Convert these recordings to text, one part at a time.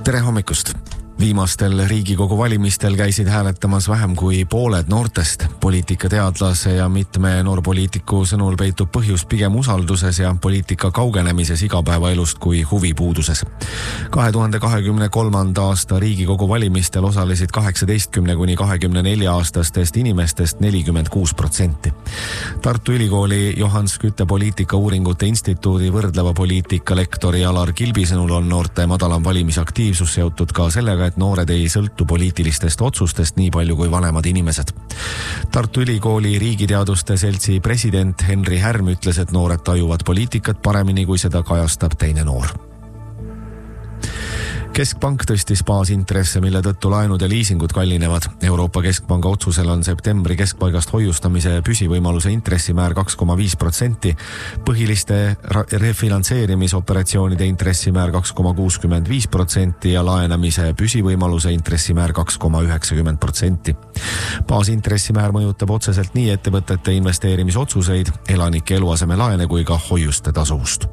Tere hommikust! Viimastel Riigikogu valimistel käisid hääletamas vähem kui pooled noortest. Poliitikateadlase ja mitme noorpoliitiku sõnul peitub põhjus pigem usalduses ja poliitika kaugenemises igapäevaelust kui huvipuuduses. 2023. aasta Riigikogu valimistel osalesid 18–24-aastastest inimestest 46%. Tartu Ülikooli Johan Skytte poliitikauuringute instituudi võrdleva poliitika lektori Alar Kilbi sõnul on noorte madalam valimisaktiivsus seotud ka sellega, et noored ei sõltu poliitilistest otsustest nii palju kui vanemad inimesed. Tartu Ülikooli riigiteaduste seltsi president Henri Härm ütles, et noored tajuvad poliitikat paremini, kui seda kajastab teine noor. Keskpank tõstis baasintresse, mille tõttu laenud ja liisingud kallinevad. Euroopa Keskpanga otsusel on septembri keskpaigast hoiustamise püsivõimaluse intressimäär 2,5%, põhiliste refinantseerimisoperatsioonide intressimäär 2,65% ja laenamise püsivõimaluse intressimäär 2,90%. Baasintressimäär mõjutab otseselt nii ettevõtete investeerimisotsuseid, elanike eluaseme laene kui ka hoiuste tasuvust.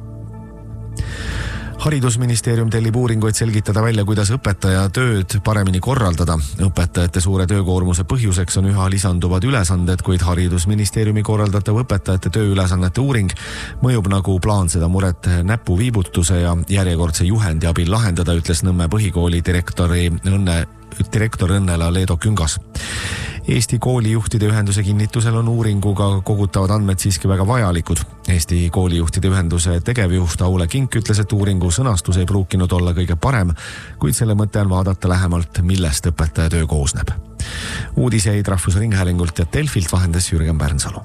Haridusministeerium tellib uuringuid selgitada välja, kuidas õpetaja tööd paremini korraldada. Õpetajate suure töökoormuse põhjuseks on üha lisanduvad ülesanded, kuid Haridusministeeriumi korraldatav õpetajate tööülesannete uuring mõjub nagu plaan seda muret näpuviibutuse ja järjekordse juhendi abil lahendada, ütles Nõmme põhikooli direktor Õnnela Leedo Küngas. Eesti koolijuhtide ühenduse kinnitusel on uuringuga kogutavad andmed siiski väga vajalikud. Eesti koolijuhtide ühenduse tegevjuht Aule Kink ütles, et uuringu sõnastus ei pruukinud olla kõige parem, kuid selle mõte on vaadata lähemalt, millest õpetaja töö koosneb. Uudiseid Rahvusringhäälingult ja Delfilt vahendas Jürgen Pärnsalu.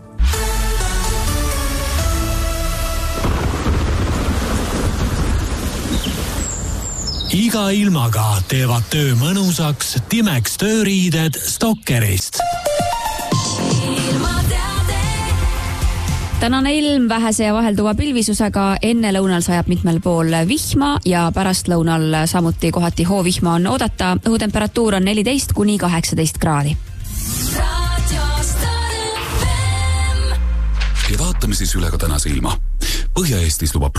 Iga ilmaga teevad töö mõnusaks Timex tööriided Stokkerist. Tänane ilm vähese ja vahelduva pilvisusega, enne lõunal sajab mitmel pool vihma ja pärast lõunal samuti kohati hoovihma on oodata. Õhutemperatuur on 14–18 kraadi. Ja vaatame siis üle ka tänase ilma. Põhja-Eestis lubab